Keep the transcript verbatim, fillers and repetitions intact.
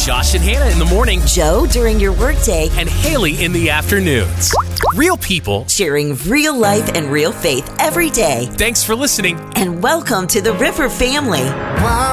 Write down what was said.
Josh and Hannah in the morning, Joe during your workday, and Haley in the afternoons. Real people sharing real life and real faith every day. Thanks for listening. And welcome to the River family. Wow.